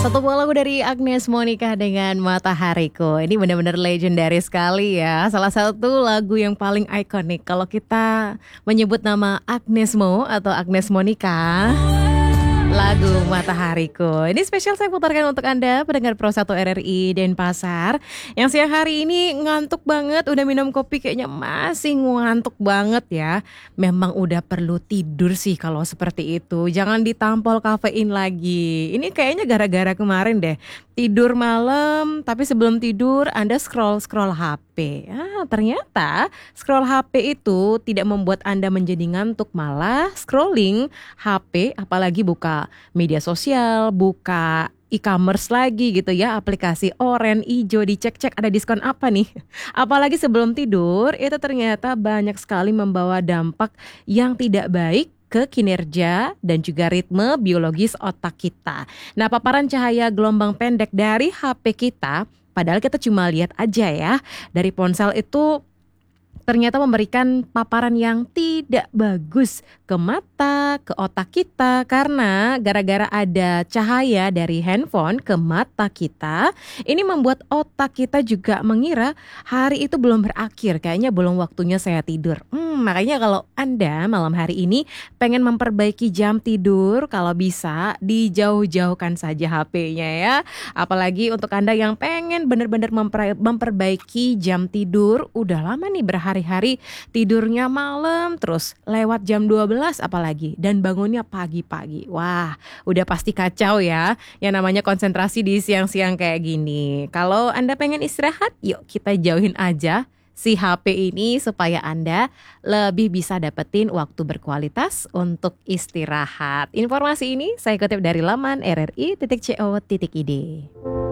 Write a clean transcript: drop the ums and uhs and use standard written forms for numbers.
Satu buah lagu dari Agnes Monica dengan Matahariku. Ini benar-benar legendary sekali ya. Salah satu lagu yang paling ikonik kalau kita menyebut nama Agnes Mo atau Agnes Monica. Lagu Matahariku. Ini spesial saya putarkan untuk Anda pendengar Pro 1 RRI Denpasar yang siang hari ini ngantuk banget, udah minum kopi kayaknya masih ngantuk banget ya. Memang udah perlu tidur sih kalau seperti itu. Jangan ditampol kafein lagi. Ini kayaknya gara-gara kemarin deh. Tidur malam tapi sebelum tidur Anda scroll-scroll HP. Ternyata scroll HP itu tidak membuat Anda menjadi ngantuk, malah scrolling HP apalagi buka media sosial, buka e-commerce lagi gitu ya, aplikasi oranye, hijau, dicek-cek ada diskon apa nih. Apalagi sebelum tidur itu ternyata banyak sekali membawa dampak yang tidak baik ke kinerja dan juga ritme biologis otak kita. Nah, paparan cahaya gelombang pendek dari HP kita, padahal kita cuma lihat aja ya, dari ponsel itu ternyata memberikan paparan yang tidak bagus ke mata, ke otak kita. Karena gara-gara ada cahaya dari handphone ke mata kita, ini membuat otak kita juga mengira hari itu belum berakhir, kayaknya belum waktunya saya tidur. Makanya kalau Anda malam hari ini pengen memperbaiki jam tidur, kalau bisa dijauh-jauhkan saja HP-nya ya. Apalagi untuk Anda yang pengen benar-benar memperbaiki jam tidur, udah lama nih berhari-hari tidurnya malam terus lewat jam 12 apalagi dan bangunnya pagi-pagi. Wah, udah pasti kacau ya yang namanya konsentrasi di siang-siang kayak gini. Kalau Anda pengen istirahat, yuk kita jauhin aja si HP ini supaya Anda lebih bisa dapetin waktu berkualitas untuk istirahat. Informasi ini saya kutip dari laman rri.co.id.